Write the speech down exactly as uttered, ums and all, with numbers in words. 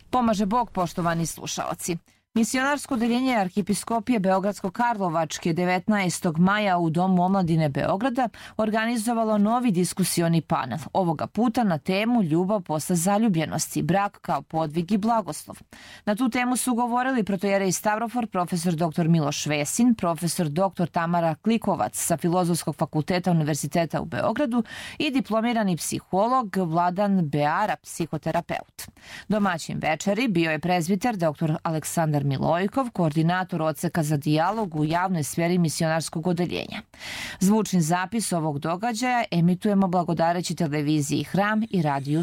Pomaže Bog, poštovani slušaoci. Misionarsko odeljenje Arhipiskopije Beogradsko-Karlovačke devetnaestog maja u Domu omladine Beograda organizovalo novi diskusioni panel, ovoga puta na temu ljubav posle zaljubljenosti, brak kao podvig i blagoslov. Na tu temu su govorili protojerej Stavrofor, profesor doktor Miloš Vesin, profesor doktor Tamara Klikovac sa Filozofskog fakulteta Univerziteta u Beogradu i diplomirani psiholog Vladan Beara, psihoterapeut. Domaćin večeri bio je prezbiter doktor Aleksandar Milojkov, koordinator odseka za dijalog u javnoj sferi misionarskog odeljenja. Zvučni zapis ovog događaja emitujemo blagodareći televiziji Hram i radiju